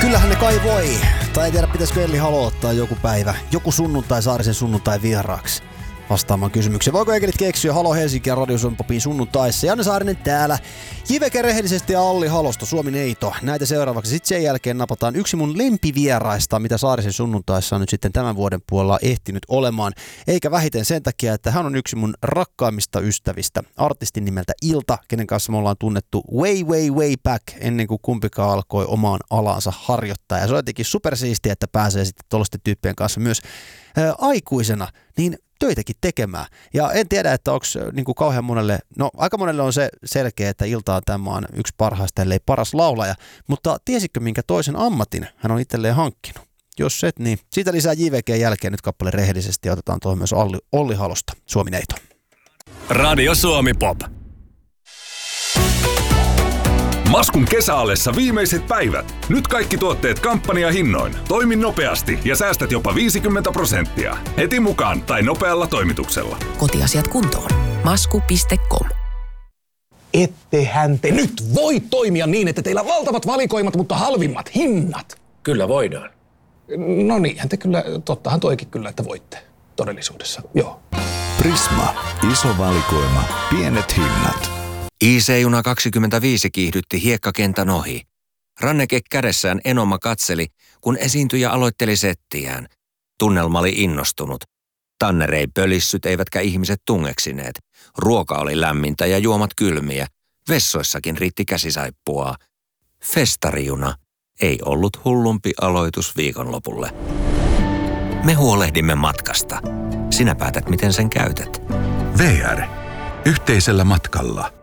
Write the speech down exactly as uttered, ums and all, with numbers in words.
Kyllähän ne kai voi. Tai en tiedä, pitäisikö Elli Halo ottaa joku päivä, joku sunnuntai Saarisen sunnuntai vieraaksi vastaamaan kysymykseen. Voiko Ekelit keksiä Halo Helsinki ja Radio Suomi Popin sunnuntaissa? Janne Saarinen täällä. Jiveke rehellisesti ja Alli Halosto, Suomi-neito. Näitä seuraavaksi. Sitten sen jälkeen napataan yksi mun lempivieraista, mitä Saarisen sunnuntaissa on nyt sitten tämän vuoden puolella ehtinyt olemaan. Eikä vähiten sen takia, että hän on yksi mun rakkaimmista ystävistä. Artistin nimeltä Ilta, kenen kanssa me ollaan tunnettu way, way, way back ennen kuin kumpikaan alkoi omaan alansa harjoittaa. Ja se on jotenkin supersiistiä, että pääsee sitten tuollaisten tyyppien kanssa myös ää, aikuisena niin töitäkin tekemään. Ja en tiedä, että onko niin kauhean monelle, no aika monelle on se selkeä, että Ilta on tämän maan yksi parhaista, ellei paras laulaja, mutta tiesitkö minkä toisen ammatin hän on itselleen hankkinut? Jos et, niin siitä lisää J V G:n jälkeen nyt kappale rehellisesti ja otetaan tuohon myös Olli, Olli Halosta, Suomi-neito. Radio Suomi Pop. Maskun kesäalessa viimeiset päivät. Nyt kaikki tuotteet kampanjahinnoin. Toimi nopeasti ja säästät jopa viisikymmentä prosenttia. Heti mukaan tai nopealla toimituksella. Kotiasiat kuntoon. masku piste com. Ettehän te nyt voi toimia niin, että teillä on valtavat valikoimat, mutta halvimmat hinnat. Kyllä voidaan. No niinhän te kyllä, tottahan toikin kyllä, että voitte todellisuudessa, joo. Prisma. Iso valikoima. Pienet hinnat. I C-juna kaksikymmentäviisi kiihdytti hiekkakentän ohi. Ranneke kädessään Enoma katseli, kun esiintyjä aloitteli settiään. Tunnelma oli innostunut. Tanner ei pölissyt eivätkä ihmiset tungeksineet. Ruoka oli lämmintä ja juomat kylmiä. Vessoissakin riitti käsisaippuaa. Festarijuna ei ollut hullumpi aloitus viikonlopulle. Me huolehdimme matkasta. Sinä päätät, miten sen käytät. V R. Yhteisellä matkalla.